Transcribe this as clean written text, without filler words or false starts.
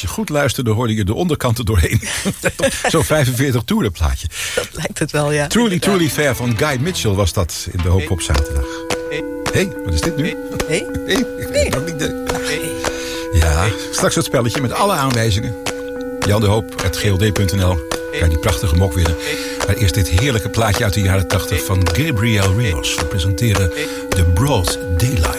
als je goed luisterde, hoorde je de onderkanten doorheen. Zo'n 45 toeren plaatje. Dat lijkt het wel, ja. Truly Fair van Guy Mitchell was dat in de Hoop op zaterdag. Hé, wat is dit nu? Hé? Ik weet ook niet. Ja, straks het spelletje met alle aanwijzingen. Jan de Hoop@gld.nl. Kan je die prachtige mok winnen. Maar eerst dit heerlijke plaatje uit de jaren 80 van Gabriel Rios. We presenteren The Broad Daylight.